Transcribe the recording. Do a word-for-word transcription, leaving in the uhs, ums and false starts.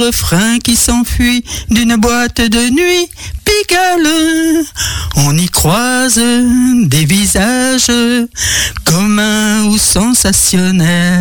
refrain qui s'enfuit d'une boîte de nuit. Pigalle, on y croise des visages communs ou sensationnels.